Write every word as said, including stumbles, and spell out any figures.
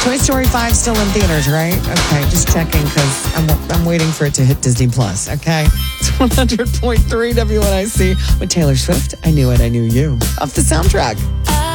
Toy Story five still in theaters, right? Okay, just checking because I'm, I'm waiting for it to hit Disney Plus, okay? It's one hundred point three W N I C with Taylor Swift. I Knew It, I Knew You. Off the soundtrack.